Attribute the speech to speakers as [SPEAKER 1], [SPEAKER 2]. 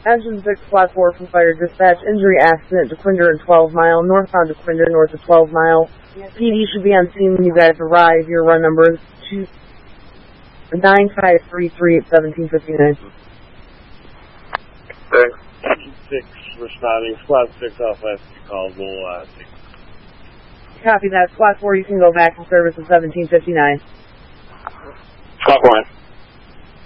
[SPEAKER 1] Engine 6, Squad 4 from Fire Dispatch. Injury accident to Quinder and 12 Mile. Northbound to Quinder, north of 12 Mile. PD should be on scene when you guys arrive. Your run number is 9533-1759.
[SPEAKER 2] Thanks.
[SPEAKER 3] Engine 6 responding. Squad 6 off last few calls. We'll take.
[SPEAKER 1] Copy that. Squad 4, you can go back in service at 1759.
[SPEAKER 2] Squad 4.